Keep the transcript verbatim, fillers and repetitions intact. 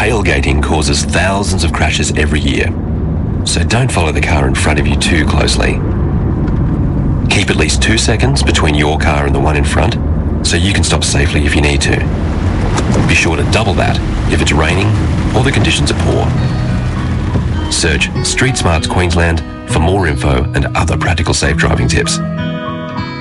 Tailgating causes thousands of crashes every year, so don't follow the car in front of you too closely. Keep at least two seconds between your car and the one in front, so you can stop safely if you need to. Be sure to double that if it's raining or the conditions are poor. Search Street Smarts Queensland for more info and other practical safe driving tips.